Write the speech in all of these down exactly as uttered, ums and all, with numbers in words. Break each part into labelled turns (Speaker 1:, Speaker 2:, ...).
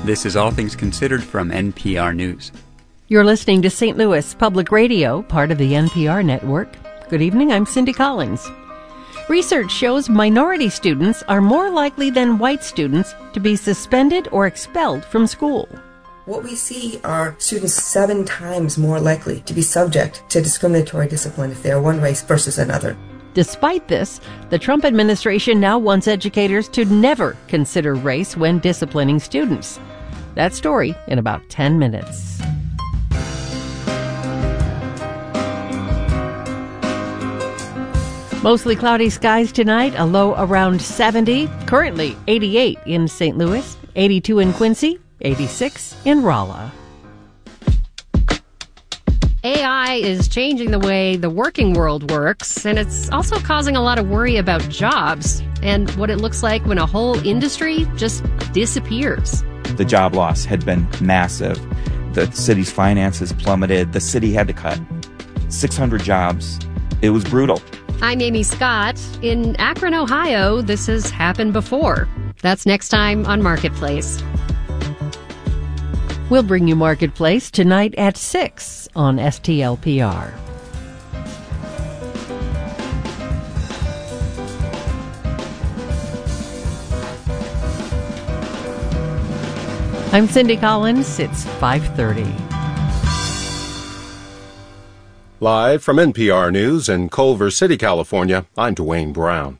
Speaker 1: This is All Things Considered from N P R News.
Speaker 2: You're listening to Saint Louis Public Radio, part of the N P R network. Good evening, I'm Cindy Collins. Research shows minority students are more likely than white students to be suspended or expelled from school.
Speaker 3: What we see are students seven times more likely to be subject to discriminatory discipline if they are one race versus another.
Speaker 2: Despite this, the Trump administration now wants educators to never consider race when disciplining students. That story in about ten minutes. Mostly cloudy skies tonight, a low around seventy, currently eighty-eight in Saint Louis, eighty-two in Quincy, eighty-six in Rolla.
Speaker 4: A I is changing the way the working world works, and it's also causing a lot of worry about jobs and what it looks like when a whole industry just disappears.
Speaker 5: The job loss had been massive. The city's finances plummeted. The city had to cut six hundred jobs. It was brutal.
Speaker 4: I'm Amy Scott. In Akron, Ohio, this has happened before. That's next time on Marketplace.
Speaker 2: We'll bring you Marketplace tonight at six on S T L P R. I'm Cindy Collins. It's five thirty.
Speaker 6: Live from N P R News in Culver City, California, I'm Dwayne Brown.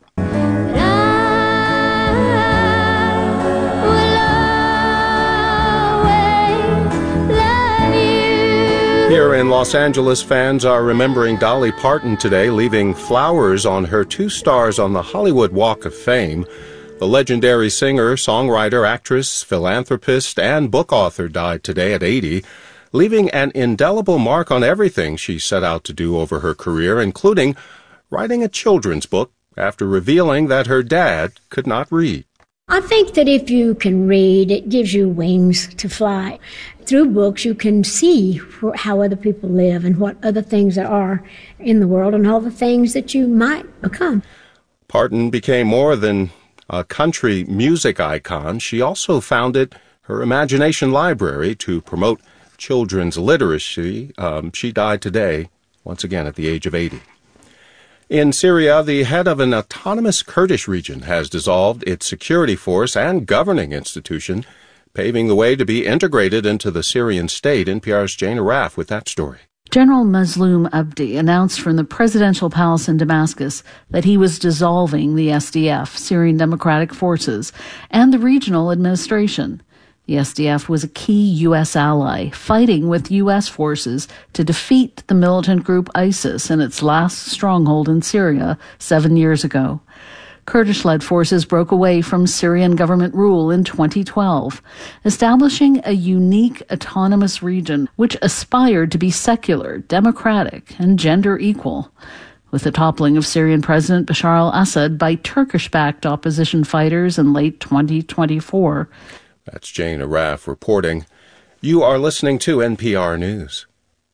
Speaker 6: Here in Los Angeles, fans are remembering Dolly Parton today, leaving flowers on her two stars on the Hollywood Walk of Fame. The legendary singer, songwriter, actress, philanthropist, and book author died today at eighty, leaving an indelible mark on everything she set out to do over her career, including writing a children's book after revealing that her dad could not read.
Speaker 7: I think that if you can read, it gives you wings to fly. Through books, you can see how other people live and what other things there are in the world and all the things that you might become.
Speaker 6: Parton became more than a country music icon. She also founded her Imagination Library to promote children's literacy. Um, she died today, once again at the age of eighty. In Syria, the head of an autonomous Kurdish region has dissolved its security force and governing institution, paving the way to be integrated into the Syrian state. N P R's Jane Arraf with that story.
Speaker 8: General Mazloum Abdi announced from the presidential palace in Damascus that he was dissolving the S D F, Syrian Democratic Forces, and the regional administration. The S D F was a key U S ally, fighting with U S forces to defeat the militant group ISIS in its last stronghold in Syria seven years ago. Kurdish-led forces broke away from Syrian government rule in twenty twelve, establishing a unique autonomous region which aspired to be secular, democratic, and gender equal. With the toppling of Syrian President Bashar al-Assad by Turkish-backed opposition fighters in late twenty twenty-four.
Speaker 6: That's Jane Arraf reporting. You are listening to N P R News.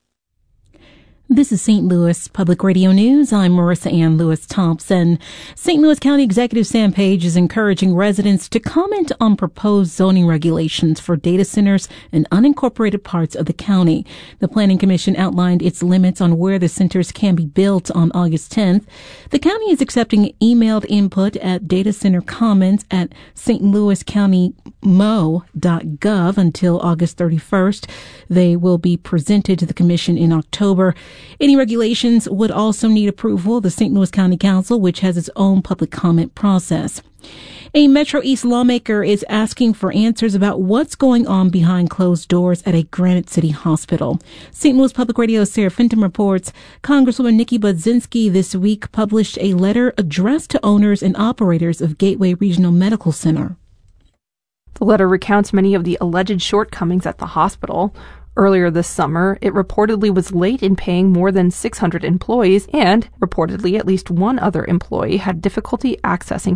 Speaker 9: This is Saint Louis Public Radio News. I'm Marissa Ann Lewis-Thompson. Saint Louis County Executive Sam Page is encouraging residents to comment on proposed zoning regulations for data centers in unincorporated parts of the county. The Planning Commission outlined its limits on where the centers can be built on August tenth. The county is accepting emailed input at data center comments at S Louis County mo dot gov until August thirty-first. They will be presented to the commission in October. Any regulations would also need approval of the Saint Louis County Council, which has its own public comment process. A Metro East lawmaker is asking for answers about what's going on behind closed doors at a Granite City hospital. Saint Louis Public Radio's Sarah Fenton reports Congresswoman Nikki Budzinski this week published a letter addressed to owners and operators of Gateway Regional Medical Center.
Speaker 10: The letter recounts many of the alleged shortcomings at the hospital. Earlier this summer, it reportedly was late in paying more than six hundred employees, and reportedly at least one other employee had difficulty accessing